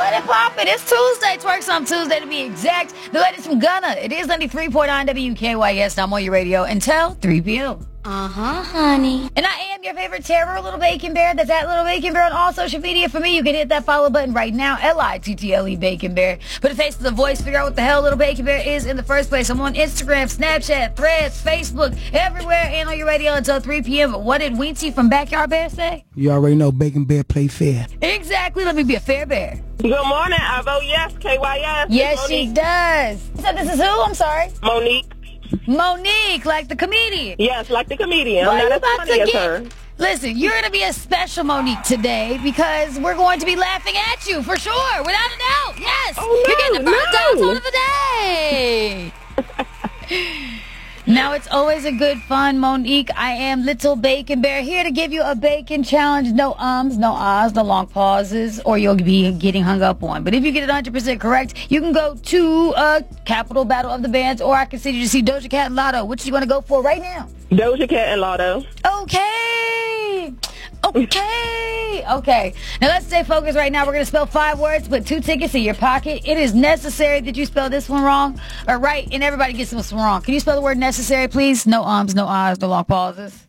What it poppin'? It's Tuesday. Twerk Some Tuesday to be exact. The latest from Gunna. It is 93.9 WKYS. I'm on your radio until 3 p.m. Honey. And I am your favorite terror, Little Bacon Bear. That's at Little Bacon Bear on all social media. For me, you can hit that follow button right now. LITTLE Bacon Bear. Put a face to the voice. Figure out what the hell Little Bacon Bear is in the first place. I'm on Instagram, Snapchat, Threads, Facebook, everywhere, and on your radio until 3 p.m. But what did Weensy from Backyard Bear say? You already know Bacon Bear play fair. Exactly. Let me be a fair bear. Good morning. I vote yes. KYS. Yes, she does. So this is who? I'm sorry. Monique. Monique, like the comedian. Yes, like the comedian. Well, I'm not as funny as her. Listen, you're going to be a special Monique today because we're going to be laughing at you for sure, without a doubt. Yes. Oh, no, you're getting the first dance of the day. Now, it's always a good fun, Monique. I am Little Bacon Bear here to give you a bacon challenge. No ums, no ahs, no long pauses, or you'll be getting hung up on. But if you get it 100% correct, you can go to a Capital Battle of the Bands, or I consider you to see Doja Cat and Lotto. Which you want to go for right now? Doja Cat and Lotto. Okay. Now let's stay focused right now. We're going to spell 5 words, put 2 tickets in your pocket. It is necessary that you spell this one wrong or right, and everybody gets this one wrong. Can you spell the word necessary, please? No ums, no ahs, no long pauses.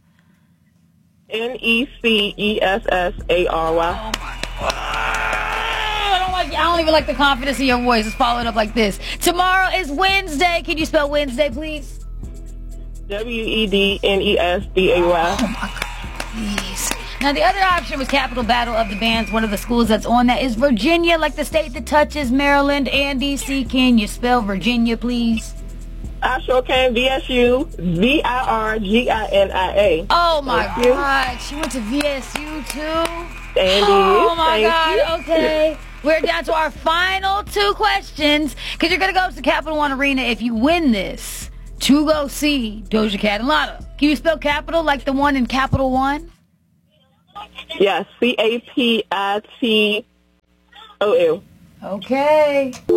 NECESSARY. Oh, my God. I don't even like the confidence in your voice. Let's follow it up like this. Tomorrow is Wednesday. Can you spell Wednesday, please? WEDNESDAY. Oh, my God. Please. Now, the other option was Capital Battle of the Bands. One of the schools that's on that is Virginia, like the state that touches Maryland and D.C. Can you spell Virginia, please? I sure can. VSUVIRGINIA. Oh, my God. She went to VSU, too? Andy, oh, my thank God. you. Okay. We're down to our final 2 questions because you're going to go to the Capital One Arena if you win this to go see Doja Cat and Lotto. Can you spell capital like the one in Capital One? Yes, CAPITOL. Okay. That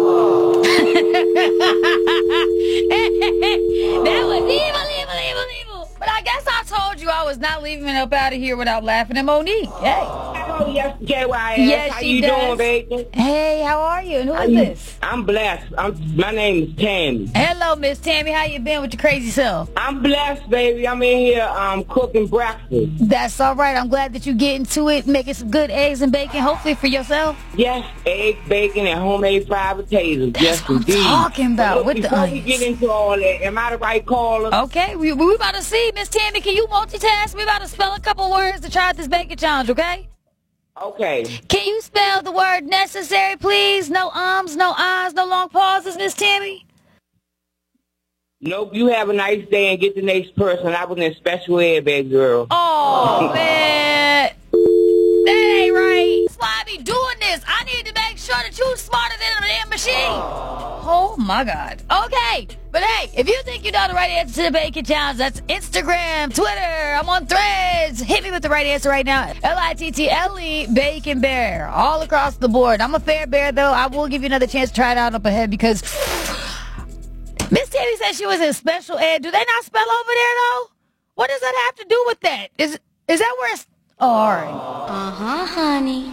was evil. But I guess I told you I was not leaving up out of here without laughing at Monique. Hey. Oh, yes, KYS. Yes, how she you does. doing, Bacon? Hey, how are you? And who is this? I'm blessed. My name is Tammy. Hello, Miss Tammy. How you been with your crazy self? I'm blessed, baby. I'm in here cooking breakfast. That's all right. I'm glad that you get into it, making some good eggs and bacon, hopefully for yourself. Yes, egg, bacon, and homemade fried potatoes. That's yes, what indeed. I'm talking about. Look, With the before we onions. get into all that, am I the right caller? Okay, we about to see. Miss Tammy, can you multitask? We about to spell a couple words to try out this bacon challenge, okay? Okay. Can you spell the word necessary, please? No ums, no ahs, no long pauses, Miss Tammy? Nope, you have a nice day and get the next person. I was in special ed, baby girl. Oh, man. That ain't right. That's why I be doing this. I need to make sure that you're smarter than a damn machine. Oh, my God. Okay. But, hey, if you think you know the right answer to the bacon challenge, that's Instagram, Twitter. I'm on Threads. Hit me with the right answer right now. LITTLE Bacon Bear. All across the board. I'm a fair bear, though. I will give you another chance to try it out up ahead because Miss Tammy said she was in special ed. Do they not spell over there, though? What does that have to do with that? Is that where it's... Oh, all right. Honey.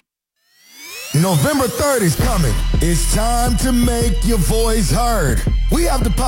November 3rd is coming. It's time to make your voice heard. We have the power.